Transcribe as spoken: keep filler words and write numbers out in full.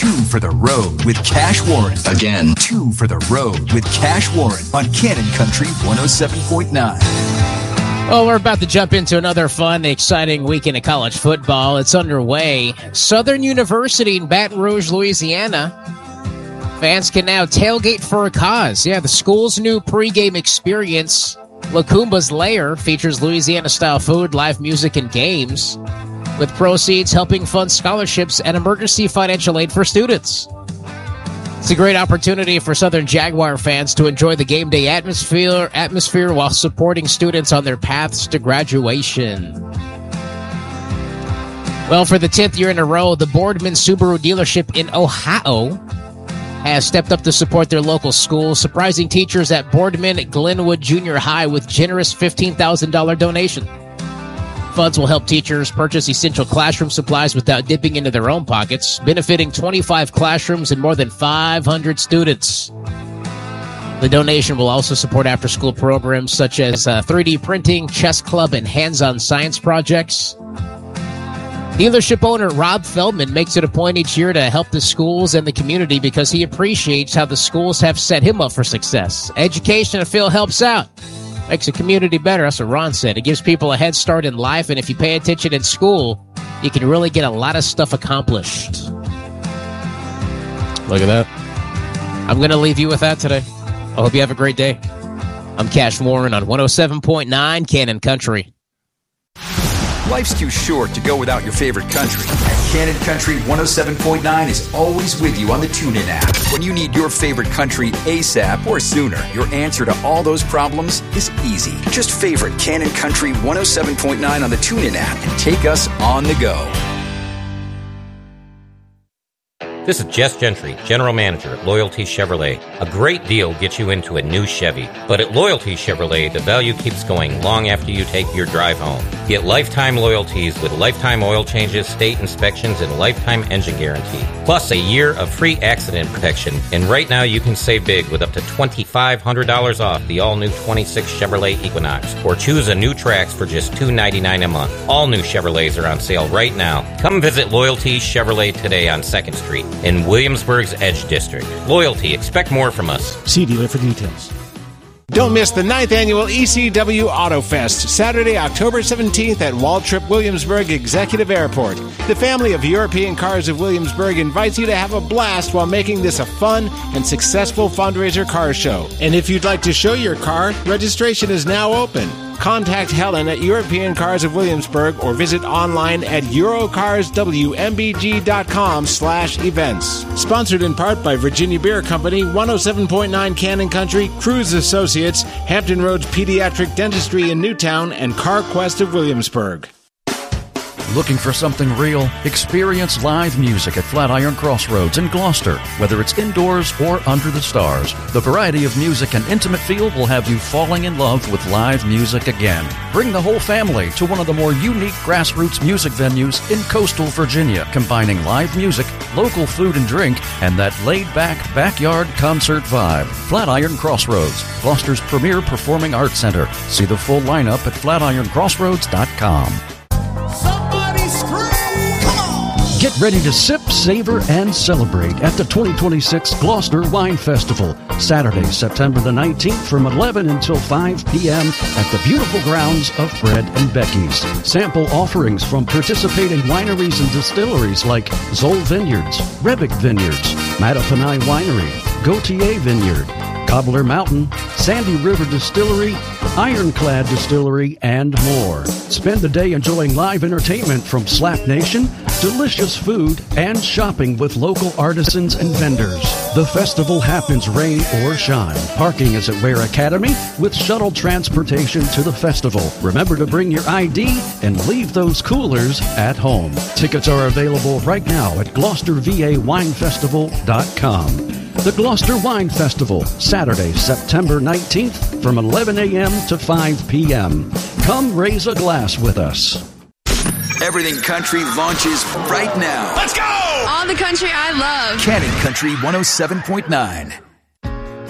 Two for the road with Cash Warren. Again, two for the road with Cash Warren on Cannon Country one oh seven point nine. Well, we're about to jump into another fun, exciting weekend of college football. It's underway. Southern University in Baton Rouge, Louisiana. Fans can now tailgate for a cause. Yeah, the school's new pregame experience, Lacumba's Lair, features Louisiana-style food, live music, and games, with proceeds helping fund scholarships and emergency financial aid for students. It's a great opportunity for Southern Jaguar fans to enjoy the game day atmosphere, atmosphere while supporting students on their paths to graduation. Well, for the tenth year in a row, the Boardman Subaru dealership in Ohio has stepped up to support their local schools, surprising teachers at Boardman Glenwood Junior High with generous fifteen thousand dollars donation. Funds will help teachers purchase essential classroom supplies without dipping into their own pockets, benefiting twenty-five classrooms and more than five hundred students. The donation will also support after-school programs such as uh, three D printing, chess club, and hands-on science projects. Dealership owner Rob Feldman makes it a point each year to help the schools and the community because he appreciates how the schools have set him up for success. Education, I feel, helps out. Makes the community better. That's what Ron said. It gives people a head start in life, and if you pay attention in school, you can really get a lot of stuff accomplished. Look at that. I'm going to leave you with that today. I hope you have a great day. I'm Cash Warren on one oh seven point nine Cannon Country. Life's too short to go without your favorite country. And Cannon Country one oh seven point nine is always with you on the TuneIn app. When you need your favorite country ASAP or sooner, your answer to all those problems is easy. Just favorite Cannon Country one oh seven point nine on the TuneIn app and take us on the go. This is Jess Gentry, General Manager at Loyalty Chevrolet. A great deal gets you into a new Chevy. But at Loyalty Chevrolet, the value keeps going long after you take your drive home. Get lifetime loyalties with lifetime oil changes, state inspections, and lifetime engine guarantee. Plus a year of free accident protection. And right now you can save big with up to twenty-five hundred dollars off the all-new twenty-six Chevrolet Equinox. Or choose a new Trax for just two hundred ninety-nine dollars a month. All new Chevrolets are on sale right now. Come visit Loyalty Chevrolet today on second Street. In Williamsburg's Edge District. Loyalty, expect more from us. See dealer for details. Don't miss the ninth Annual E C W Auto Fest, Saturday, October seventeenth at Waltrip Williamsburg Executive Airport. The family of European Cars of Williamsburg invites you to have a blast while making this a fun and successful fundraiser car show. And if you'd like to show your car, registration is now open. Contact Helen at European Cars of Williamsburg or visit online at eurocarswmbg.com slash events. Sponsored in part by Virginia Beer Company, one oh seven point nine Cannon Country, Cruise Associates, Hampton Roads Pediatric Dentistry in Newtown, and CarQuest of Williamsburg. Looking for something real? Experience live music at Flatiron Crossroads in Gloucester. Whether it's indoors or under the stars, the variety of music and intimate feel will have you falling in love with live music again. Bring the whole family to one of the more unique grassroots music venues in coastal Virginia, combining live music, local food and drink, and that laid-back backyard concert vibe. Flatiron Crossroads, Gloucester's premier performing arts center. See the full lineup at flatiron crossroads dot com. Get ready to sip, savor, and celebrate at the twenty twenty-six Gloucester Wine Festival, Saturday, September the nineteenth from eleven until five p.m. at the beautiful grounds of Bread and Becky's. Sample offerings from participating wineries and distilleries like Zoll Vineyards, Rebick Vineyards, Mattapani Winery, Gautier Vineyard, Cobbler Mountain, Sandy River Distillery, Ironclad Distillery, and more. Spend the day enjoying live entertainment from Slap Nation, delicious food, and shopping with local artisans and vendors. The festival happens rain or shine. Parking is at Ware Academy with shuttle transportation to the festival. Remember to bring your I D and leave those coolers at home. Tickets are available right now at gloucester v a wine festival dot com. The Gloucester Wine Festival, Saturday, September nineteenth from eleven a.m. to five p.m. Come raise a glass with us. Everything Country launches right now. Let's go! All the country I love. Cannon Country one oh seven point nine.